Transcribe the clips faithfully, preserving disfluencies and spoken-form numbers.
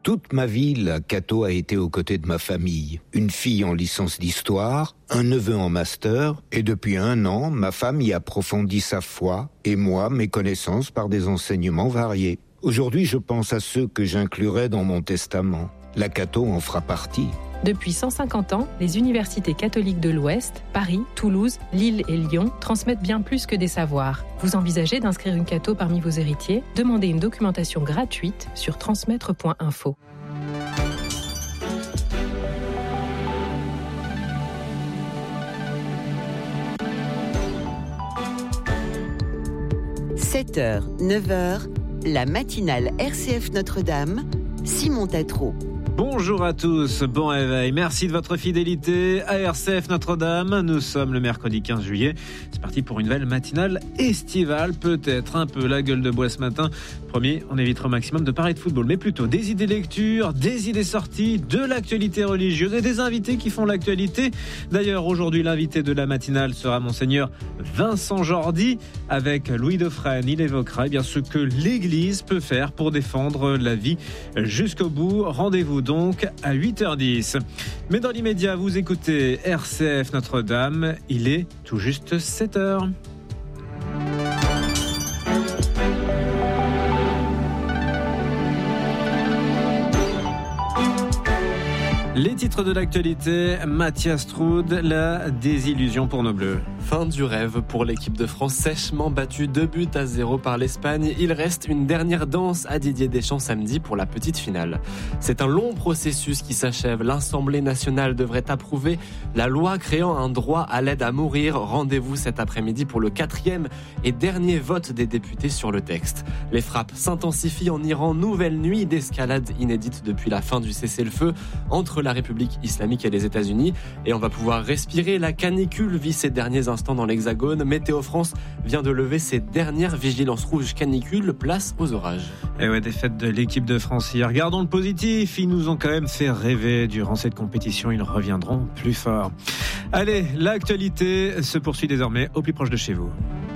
Toute ma vie, la Cato a été aux côtés de ma famille. Une fille en licence d'histoire, un neveu en master, et depuis un an, ma femme y approfondit sa foi, et moi, mes connaissances par des enseignements variés. Aujourd'hui, je pense à ceux que j'inclurai dans mon testament. La Cato en fera partie. Depuis cent cinquante ans, les universités catholiques de l'Ouest, Paris, Toulouse, Lille et Lyon transmettent bien plus que des savoirs. Vous envisagez d'inscrire une Cato parmi vos héritiers ? Demandez une documentation gratuite sur transmettre point info. sept heures, neuf heures, la matinale R C F Notre-Dame, Simon Tatro. Bonjour à tous, bon réveil, merci de votre fidélité à R C F Notre-Dame. Nous sommes le mercredi quinze juillet, c'est parti pour une nouvelle matinale estivale, peut-être un peu la gueule de bois ce matin. Premier, on évitera au maximum de parler de football, mais plutôt des idées lecture, des idées sorties, de l'actualité religieuse et des invités qui font l'actualité. D'ailleurs, aujourd'hui, l'invité de la matinale sera Monseigneur Vincent Jordi. Avec Louis Dauphren, il évoquera eh bien, ce que l'Église peut faire pour défendre la vie jusqu'au bout. Rendez-vous donc à huit heures dix. Mais dans l'immédiat, vous écoutez R C F Notre-Dame. Il est tout juste sept heures. Les titres de l'actualité, Mathias Troud, la désillusion pour nos Bleus. Fin du rêve pour l'équipe de France, sèchement battue deux buts à zéro par l'Espagne. Il reste une dernière danse à Didier Deschamps samedi pour la petite finale. C'est un long processus qui s'achève. L'Assemblée nationale devrait approuver la loi créant un droit à l'aide à mourir. Rendez-vous cet après-midi pour le quatrième et dernier vote des députés sur le texte. Les frappes s'intensifient en Iran. Nouvelle nuit d'escalade inédite depuis la fin du cessez-le-feu entre la République islamique et les États-Unis. Et on va pouvoir respirer. La canicule vit ces derniers instants dans l'Hexagone. Météo France vient de lever ses dernières vigilances rouges canicule. Place aux orages. Et ouais, défaite de l'équipe de France hier. Regardons le positif. Ils nous ont quand même fait rêver durant cette compétition. Ils reviendront plus fort. Allez, l'actualité se poursuit désormais au plus proche de chez vous.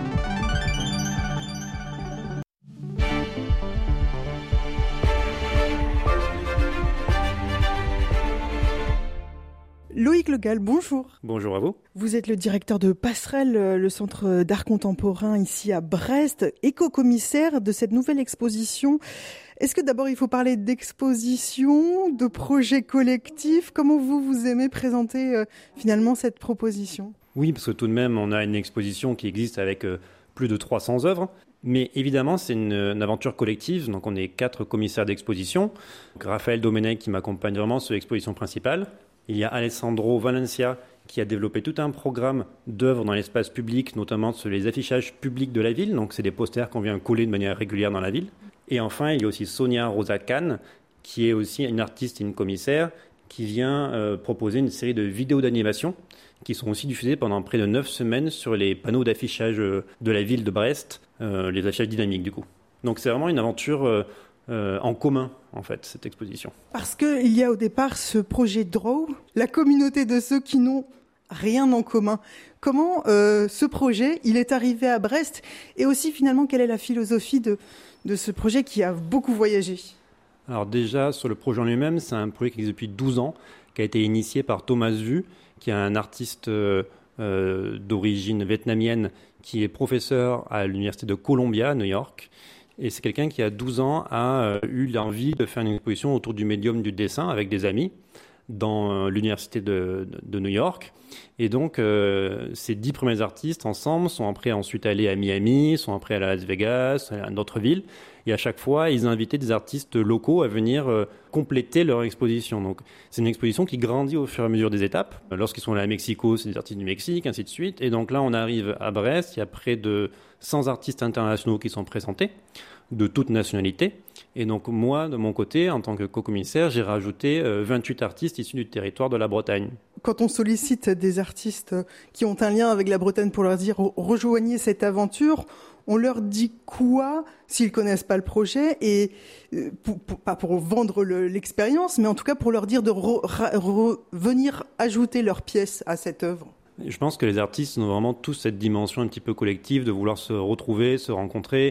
Loïc Legal, bonjour. Bonjour à vous. Vous êtes le directeur de Passerelle, le centre d'art contemporain ici à Brest, éco-commissaire de cette nouvelle exposition. Est-ce que d'abord il faut parler d'exposition, de projet collectif ? Comment vous, vous aimez présenter euh, finalement cette proposition ? Oui, parce que tout de même, on a une exposition qui existe avec euh, plus de trois cents œuvres. Mais évidemment, c'est une, une aventure collective. Donc on est quatre commissaires d'exposition. Donc, Raphaël Domenech qui m'accompagne vraiment sur l'exposition principale. Il y a Alessandro Valencia qui a développé tout un programme d'œuvres dans l'espace public, notamment sur les affichages publics de la ville. Donc, c'est des posters qu'on vient coller de manière régulière dans la ville. Et enfin, il y a aussi Sonia Rosa Kahn, qui est aussi une artiste et une commissaire, qui vient euh, proposer une série de vidéos d'animation qui sont aussi diffusées pendant près de neuf semaines sur les panneaux d'affichage de la ville de Brest, euh, les affichages dynamiques du coup. Donc, c'est vraiment une aventure euh, euh, en commun, en fait, cette exposition. Parce qu'il y a au départ ce projet Draw, la communauté de ceux qui n'ont rien en commun. Comment euh, ce projet, il est arrivé à Brest, et aussi finalement, quelle est la philosophie de, de ce projet qui a beaucoup voyagé ? Alors déjà, sur le projet en lui-même, c'est un projet qui existe depuis douze ans, qui a été initié par Thomas Vu, qui est un artiste euh, euh, d'origine vietnamienne, qui est professeur à l'université de Columbia, à New York. Et c'est quelqu'un qui, à douze ans, a euh, eu l'envie de faire une exposition autour du médium du dessin avec des amis dans euh, l'université de, de, de New York. Et donc, euh, ces dix premiers artistes ensemble sont après ensuite allés à Miami, sont après à Las Vegas, à d'autres villes. Et à chaque fois, ils invitaient des artistes locaux à venir euh, compléter leur exposition. Donc, c'est une exposition qui grandit au fur et à mesure des étapes. Lorsqu'ils sont allés à Mexico, c'est des artistes du Mexique, ainsi de suite. Et donc là, on arrive à Brest, il y a près de cent artistes internationaux qui sont présentés, de toutes nationalités. Et donc moi, de mon côté, en tant que co-commissaire, j'ai rajouté euh, vingt-huit artistes issus du territoire de la Bretagne. Quand on sollicite des artistes qui ont un lien avec la Bretagne pour leur dire « rejoignez cette aventure », on leur dit quoi s'ils connaissent pas le projet, et pour, pour, pas pour vendre le, l'expérience, mais en tout cas pour leur dire de re, re, venir ajouter leur pièce à cette œuvre. Je pense que les artistes ont vraiment tous cette dimension un petit peu collective de vouloir se retrouver, se rencontrer,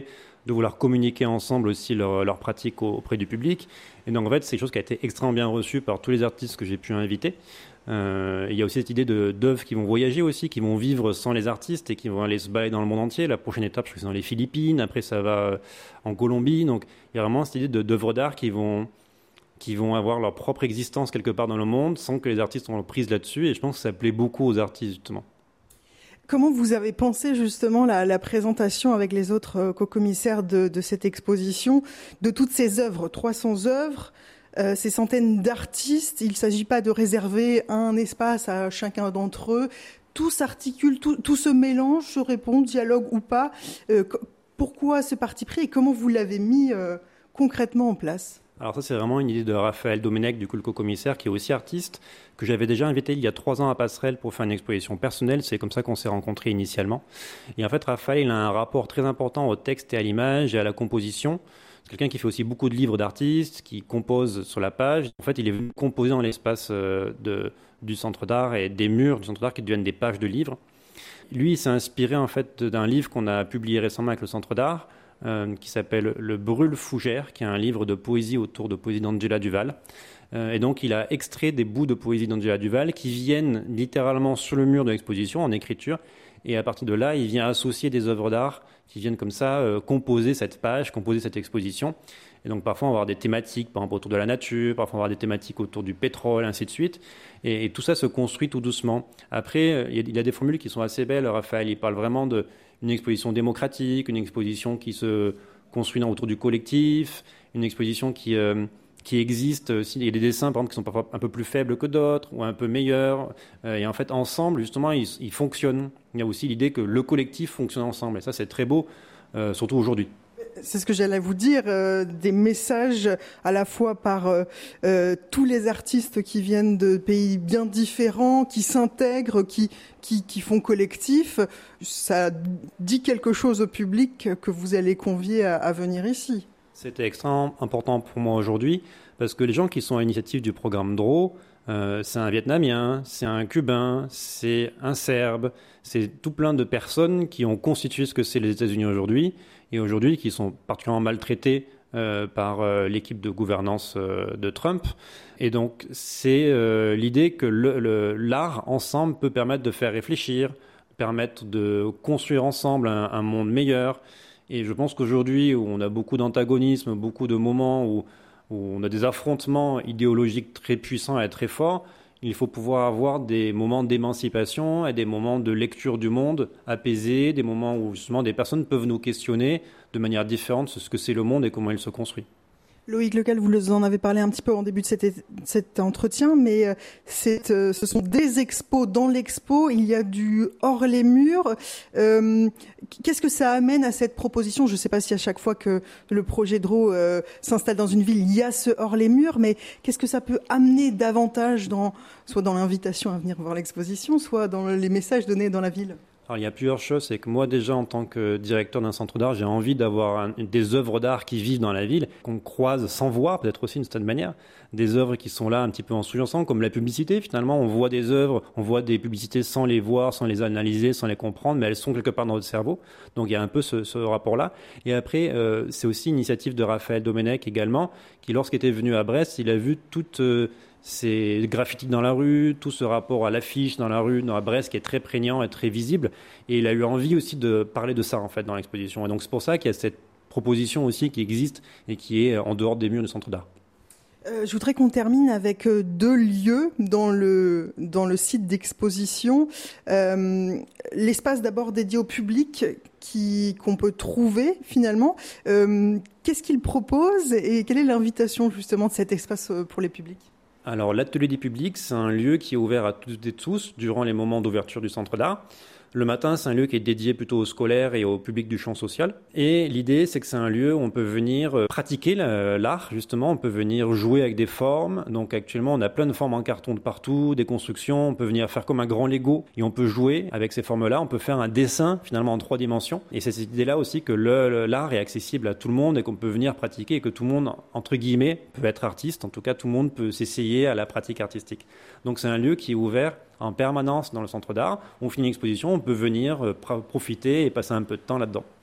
de vouloir communiquer ensemble aussi leurs leur pratiques auprès du public. Et donc en fait, c'est quelque chose qui a été extrêmement bien reçu par tous les artistes que j'ai pu inviter. Euh, il y a aussi cette idée de, d'œuvres qui vont voyager aussi, qui vont vivre sans les artistes et qui vont aller se balader dans le monde entier. La prochaine étape, je crois que c'est dans les Philippines, après ça va en Colombie. Donc il y a vraiment cette idée de, d'œuvres d'art qui vont, qui vont avoir leur propre existence quelque part dans le monde sans que les artistes ont prise là-dessus. Et je pense que ça plaît beaucoup aux artistes justement. Comment vous avez pensé justement la, la présentation avec les autres euh, co-commissaires de, de cette exposition, de toutes ces œuvres, trois cents œuvres, euh, ces centaines d'artistes? Il ne s'agit pas de réserver un espace à chacun d'entre eux. Tout s'articule, tout, tout se mélange, se répond, dialogue ou pas. Euh, pourquoi ce parti pris et comment vous l'avez mis euh, concrètement en place? Alors ça, c'est vraiment une idée de Raphaël Domenech, du coup le co-commissaire, qui est aussi artiste, que j'avais déjà invité il y a trois ans à Passerelle pour faire une exposition personnelle. C'est comme ça qu'on s'est rencontrés initialement. Et en fait, Raphaël, il a un rapport très important au texte et à l'image et à la composition. C'est quelqu'un qui fait aussi beaucoup de livres d'artistes, qui compose sur la page. En fait, il est venu composer dans l'espace de, du centre d'art et des murs du centre d'art qui deviennent des pages de livres. Lui, il s'est inspiré en fait d'un livre qu'on a publié récemment avec le centre d'art, Euh, qui s'appelle Le Brûle Fougère, qui est un livre de poésie autour de poésie d'Angela Duval. Euh, et donc, il a extrait des bouts de poésie d'Angela Duval qui viennent littéralement sur le mur de l'exposition en écriture. Et à partir de là, il vient associer des œuvres d'art qui viennent comme ça euh, composer cette page, composer cette exposition. Et donc, parfois, on va avoir des thématiques, par exemple, autour de la nature, parfois, on va avoir des thématiques autour du pétrole, ainsi de suite. Et, et tout ça se construit tout doucement. Après, il y a des formules qui sont assez belles, Raphaël. Il parle vraiment de une exposition démocratique, une exposition qui se construit autour du collectif, une exposition qui, euh, qui existe. Il y a des dessins, par exemple, qui sont parfois un peu plus faibles que d'autres ou un peu meilleurs. Euh, et en fait, ensemble, justement, ils, ils fonctionnent. Il y a aussi l'idée que le collectif fonctionne ensemble. Et ça, c'est très beau, euh, surtout aujourd'hui. C'est ce que j'allais vous dire, euh, des messages à la fois par euh, euh, tous les artistes qui viennent de pays bien différents, qui s'intègrent, qui, qui, qui font collectif. Ça dit quelque chose au public que vous allez convier à, à venir ici. C'était extrêmement important pour moi aujourd'hui parce que les gens qui sont à l'initiative du programme D R O, euh, c'est un Vietnamien, c'est un Cubain, c'est un Serbe, c'est tout plein de personnes qui ont constitué ce que c'est les États-Unis aujourd'hui et aujourd'hui qui sont particulièrement maltraités euh, par euh, l'équipe de gouvernance euh, de Trump. Et donc, c'est euh, l'idée que le, le, l'art, ensemble, peut permettre de faire réfléchir, permettre de construire ensemble un, un monde meilleur. Et je pense qu'aujourd'hui, où on a beaucoup d'antagonisme, beaucoup de moments où, où on a des affrontements idéologiques très puissants et très forts, il faut pouvoir avoir des moments d'émancipation et des moments de lecture du monde apaisés, des moments où justement des personnes peuvent nous questionner de manière différente sur ce que c'est le monde et comment il se construit. Loïc Lecal, vous en avez parlé un petit peu en début de cet, cet entretien, mais c'est, euh, ce sont des expos dans l'expo, il y a du hors les murs. Euh, qu'est-ce que ça amène à cette proposition? Je ne sais pas si à chaque fois que le projet D R O euh, s'installe dans une ville, il y a ce hors les murs, mais qu'est-ce que ça peut amener davantage, dans, soit dans l'invitation à venir voir l'exposition, soit dans les messages donnés dans la ville? Alors, il y a plusieurs choses. C'est que moi, déjà, en tant que directeur d'un centre d'art, j'ai envie d'avoir un, des œuvres d'art qui vivent dans la ville, qu'on croise sans voir, peut-être aussi d'une certaine manière. Des œuvres qui sont là un petit peu en sous-jacent, comme la publicité. Finalement, on voit des œuvres, on voit des publicités sans les voir, sans les analyser, sans les comprendre, mais elles sont quelque part dans notre cerveau. Donc, il y a un peu ce, ce rapport-là. Et après, euh, c'est aussi une initiative de Raphaël Domenech également, qui, lorsqu'il était venu à Brest, il a vu toute... Euh, ces graffitis dans la rue, tout ce rapport à l'affiche dans la rue, dans la Brest, qui est très prégnant et très visible. Et il a eu envie aussi de parler de ça, en fait, dans l'exposition. Et donc, c'est pour ça qu'il y a cette proposition aussi qui existe et qui est en dehors des murs du centre d'art. Euh, je voudrais qu'on termine avec euh, deux lieux dans le, dans le site d'exposition. Euh, l'espace d'abord dédié au public qui, qu'on peut trouver finalement. Euh, qu'est-ce qu'il propose et quelle est l'invitation justement de cet espace pour les publics ? Alors, l'atelier des publics, c'est un lieu qui est ouvert à toutes et tous durant les moments d'ouverture du centre d'art. Le matin, c'est un lieu qui est dédié plutôt aux scolaires et au public du champ social. Et l'idée, c'est que c'est un lieu où on peut venir pratiquer l'art, justement. On peut venir jouer avec des formes. Donc actuellement, on a plein de formes en carton de partout, des constructions. On peut venir faire comme un grand Lego et on peut jouer avec ces formes-là. On peut faire un dessin, finalement, en trois dimensions. Et c'est cette idée-là aussi que le, l'art est accessible à tout le monde et qu'on peut venir pratiquer et que tout le monde, entre guillemets, peut être artiste. En tout cas, tout le monde peut s'essayer à la pratique artistique. Donc c'est un lieu qui est ouvert en permanence dans le centre d'art. On finit une exposition, on peut venir euh, profiter et passer un peu de temps là-dedans.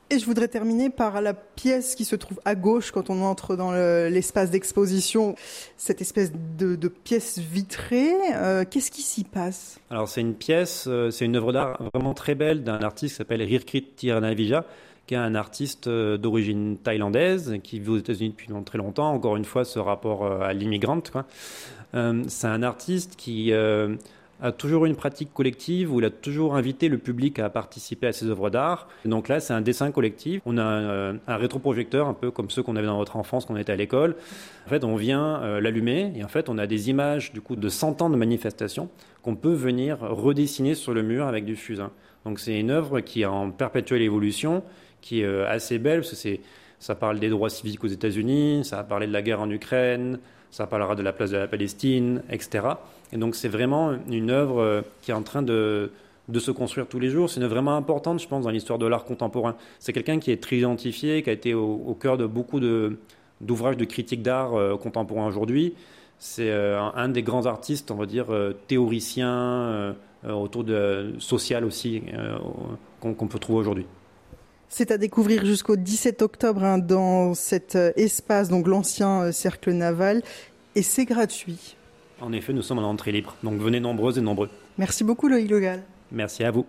Et je voudrais terminer par la pièce qui se trouve à gauche quand on entre dans le, l'espace d'exposition, cette espèce de, de pièce vitrée. Euh, qu'est-ce qui s'y passe ? Alors c'est une pièce, euh, c'est une œuvre d'art vraiment très belle d'un artiste qui s'appelle Hirkrit Tirunavija, qui est un artiste euh, d'origine thaïlandaise, qui vit aux États-Unis depuis très longtemps. Encore une fois, ce rapport euh, à l'immigrante, quoi. Euh, c'est un artiste qui... Euh, a toujours eu une pratique collective où il a toujours invité le public à participer à ses œuvres d'art. Et donc là, c'est un dessin collectif. On a un, un rétroprojecteur, un peu comme ceux qu'on avait dans notre enfance quand on était à l'école. En fait, on vient euh, l'allumer et en fait, on a des images du coup de cent ans de manifestations qu'on peut venir redessiner sur le mur avec du fusain. Donc c'est une œuvre qui est en perpétuelle évolution, qui est euh, assez belle parce que c'est, ça parle des droits civiques aux États-Unis, ça a parlé de la guerre en Ukraine, ça parlera de la place de la Palestine, et cetera. Et donc c'est vraiment une œuvre qui est en train de, de se construire tous les jours. C'est une œuvre vraiment importante, je pense, dans l'histoire de l'art contemporain. C'est quelqu'un qui est très identifié, qui a été au, au cœur de beaucoup de, d'ouvrages de critique d'art euh, contemporain aujourd'hui. C'est euh, un, un des grands artistes, on va dire, euh, théoriciens, euh, autour de social aussi, euh, qu'on, qu'on peut trouver aujourd'hui. C'est à découvrir jusqu'au dix-sept octobre hein, dans cet euh, espace, donc l'ancien euh, cercle naval, et c'est gratuit. En effet, nous sommes en entrée libre, donc venez nombreuses et nombreux. Merci beaucoup Loïc Le Gall. Merci à vous.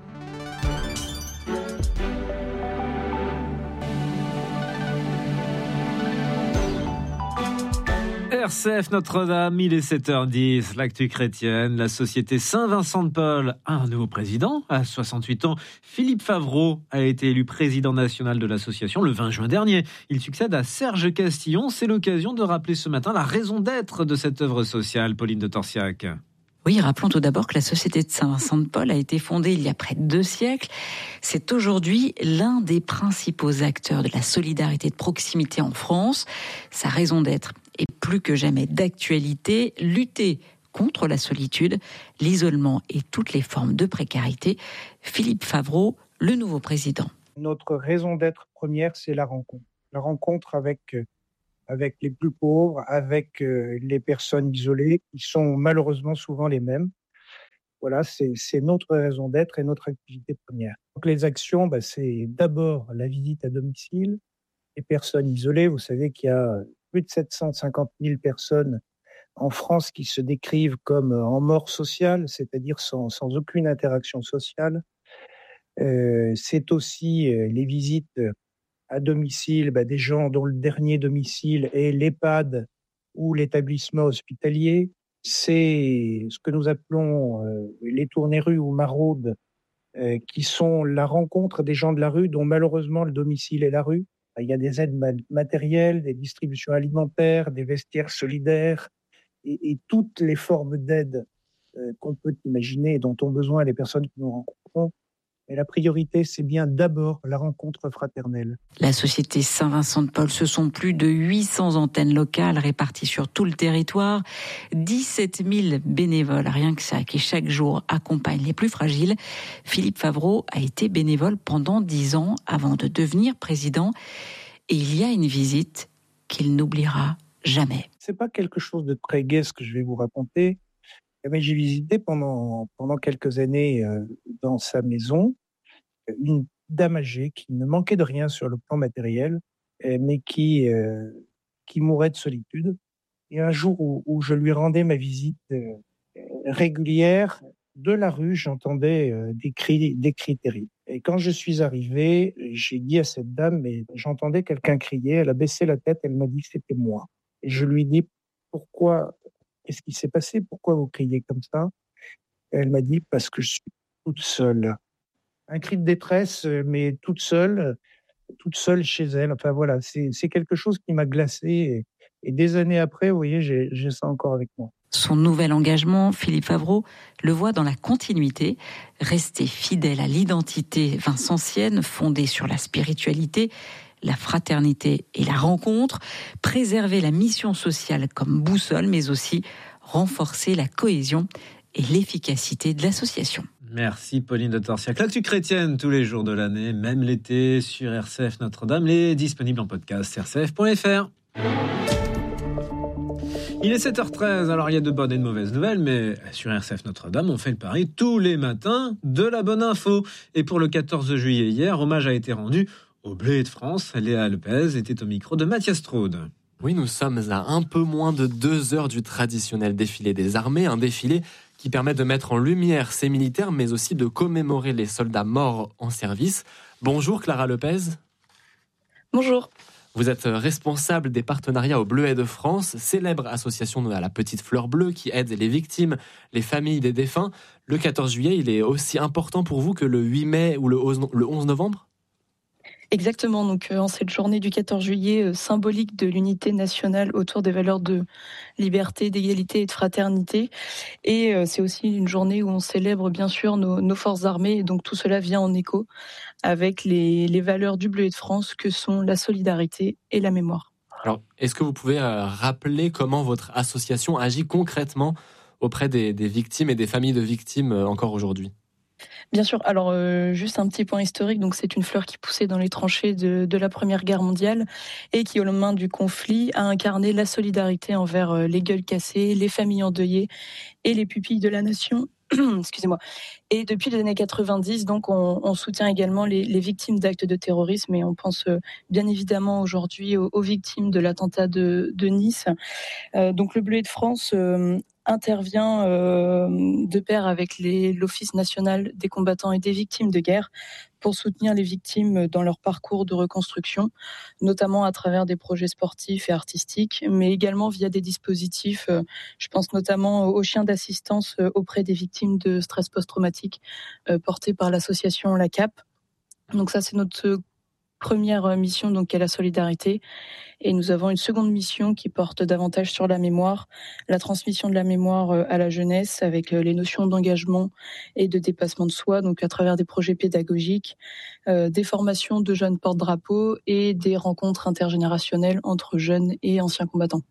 R C F Notre-Dame, il est sept heures dix, l'actu chrétienne, la société Saint-Vincent-de-Paul a un nouveau président. À soixante-huit ans, Philippe Favreau a été élu président national de l'association le vingt juin dernier. Il succède à Serge Castillon. C'est l'occasion de rappeler ce matin la raison d'être de cette œuvre sociale, Pauline de Torsiac. Oui, rappelons tout d'abord que la Société de Saint-Vincent-de-Paul a été fondée il y a près de deux siècles. C'est aujourd'hui l'un des principaux acteurs de la solidarité de proximité en France. Sa raison d'être est plus que jamais d'actualité, lutter contre la solitude, l'isolement et toutes les formes de précarité. Philippe Favreau, le nouveau président. Notre raison d'être première, c'est la rencontre. La rencontre avec... avec les plus pauvres, avec euh, les personnes isolées, qui sont malheureusement souvent les mêmes. Voilà, c'est, c'est notre raison d'être et notre activité première. Donc les actions, bah, c'est d'abord la visite à domicile, les personnes isolées. Vous savez qu'il y a plus de sept cent cinquante mille personnes en France qui se décrivent comme en mort sociale, c'est-à-dire sans, sans aucune interaction sociale. Euh, c'est aussi euh, les visites à domicile, bah, des gens dont le dernier domicile est l'EHPAD ou l'établissement hospitalier. C'est ce que nous appelons euh, les tournées-rues ou maraudes, euh, qui sont la rencontre des gens de la rue dont malheureusement le domicile est la rue. Il y a des aides matérielles, des distributions alimentaires, des vestiaires solidaires et, et toutes les formes d'aide euh, qu'on peut imaginer et dont ont besoin les personnes que nous rencontrons. Et la priorité, c'est bien d'abord la rencontre fraternelle. La Société Saint-Vincent-de-Paul, ce sont plus de huit cents antennes locales réparties sur tout le territoire, dix-sept mille bénévoles, rien que ça, qui chaque jour accompagnent les plus fragiles. Philippe Favreau a été bénévole pendant dix ans avant de devenir président. Et il y a une visite qu'il n'oubliera jamais. C'est pas quelque chose de très gai ce que je vais vous raconter. Mais j'ai visité pendant, pendant quelques années euh, dans sa maison une dame âgée qui ne manquait de rien sur le plan matériel, euh, mais qui, euh, qui mourait de solitude. Et un jour où, où je lui rendais ma visite euh, régulière, de la rue, j'entendais euh, des cris, des cris terribles. Et quand je suis arrivé, j'ai dit à cette dame, mais j'entendais quelqu'un crier, elle a baissé la tête, elle m'a dit que c'était moi. Et je lui dis, pourquoi, qu'est-ce qui s'est passé? Pourquoi vous criez comme ça? Et elle m'a dit, parce que je suis toute seule. Un cri de détresse, mais toute seule, toute seule chez elle. Enfin voilà, c'est, c'est quelque chose qui m'a glacé. Et, et des années après, vous voyez, j'ai, j'ai ça encore avec moi. Son nouvel engagement, Philippe Favreau, le voit dans la continuité, rester fidèle à l'identité vincentienne, fondée sur la spiritualité, la fraternité et la rencontre, préserver la mission sociale comme boussole, mais aussi renforcer la cohésion et l'efficacité de l'association. Merci Pauline de Torsiac. L'actu chrétienne tous les jours de l'année, même l'été, sur R C F Notre-Dame, elle est disponible en podcast r c f point f r. Il est sept heures treize, alors il y a de bonnes et de mauvaises nouvelles, mais sur R C F Notre-Dame, on fait le pari tous les matins de la bonne info. Et pour le quatorze juillet hier, hommage a été rendu au Bleuet de France. Léa Lepez était au micro de Mathias Straude. Oui, nous sommes à un peu moins de deux heures du traditionnel défilé des armées, un défilé qui permet de mettre en lumière ces militaires, mais aussi de commémorer les soldats morts en service. Bonjour Clara Lepez. Bonjour. Vous êtes responsable des partenariats au Bleuet de France, célèbre association à la Petite Fleur Bleue qui aide les victimes, les familles des défunts. Le quatorze juillet, il est aussi important pour vous que le huit mai ou le onze novembre ? Exactement, donc euh, en cette journée du quatorze juillet, euh, symbolique de l'unité nationale autour des valeurs de liberté, d'égalité et de fraternité. Et euh, c'est aussi une journée où on célèbre bien sûr nos, nos forces armées, et donc tout cela vient en écho avec les, les valeurs du Bleuet de France que sont la solidarité et la mémoire. Alors, est-ce que vous pouvez euh, rappeler comment votre association agit concrètement auprès des, des victimes et des familles de victimes euh, encore aujourd'hui ? Bien sûr. Alors, euh, juste un petit point historique. Donc, c'est une fleur qui poussait dans les tranchées de, de la Première Guerre mondiale et qui, au lendemain du conflit, a incarné la solidarité envers euh, les gueules cassées, les familles endeuillées et les pupilles de la nation. Excusez-moi. Et depuis les années quatre-vingt-dix, donc, on, on soutient également les, les victimes d'actes de terrorisme et on pense euh, bien évidemment aujourd'hui aux, aux victimes de l'attentat de, de Nice. Euh, donc, le Bleuet de France euh, intervient euh, de pair avec les, l'Office national des combattants et des victimes de guerre pour soutenir les victimes dans leur parcours de reconstruction, notamment à travers des projets sportifs et artistiques, mais également via des dispositifs, euh, je pense notamment aux chiens d'assistance auprès des victimes de stress post-traumatique euh, portés par l'association La C A P. Donc ça, c'est notre première mission, donc, qui est la solidarité. Et nous avons une seconde mission qui porte davantage sur la mémoire, la transmission de la mémoire à la jeunesse avec les notions d'engagement et de dépassement de soi, donc à travers des projets pédagogiques, euh, des formations de jeunes porte-drapeaux et des rencontres intergénérationnelles entre jeunes et anciens combattants.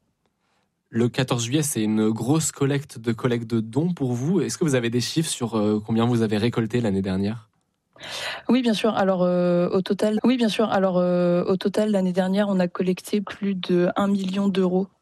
Le quatorze juillet, c'est une grosse collecte de collecte de dons pour vous. Est-ce que vous avez des chiffres sur euh, combien vous avez récolté l'année dernière ? Oui, bien sûr. Alors euh, au total, oui, bien sûr. Alors euh, au total, l'année dernière, on a collecté plus de un million d'euros